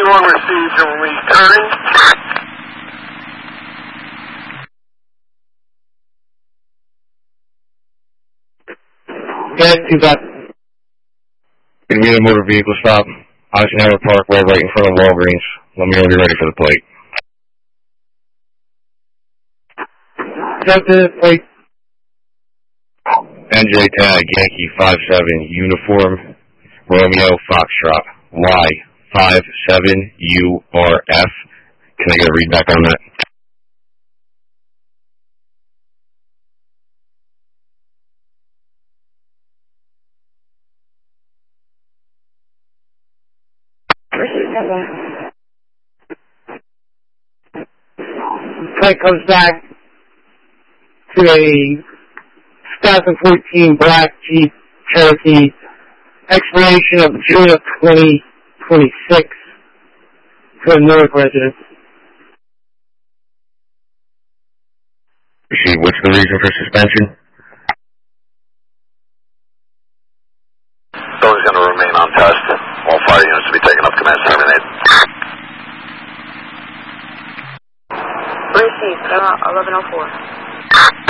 21 received and returning. Get to that. Gonna be in a motor vehicle stop. Eisenhower Parkway, right in front of Walgreens. Let me know if you're ready for the plate. Get the plate. NJ Tag, Yankee 57, Uniform, Romeo Foxtrot, Y57URF. Can I get a read back on that? Plate comes back to a 2014 black Jeep Cherokee, expiration of June of 2026 for the Newark residence. Proceed. What's the reason for suspension? So he's going to remain on test. All fire units to be taken up. Command terminate. Received. 1104.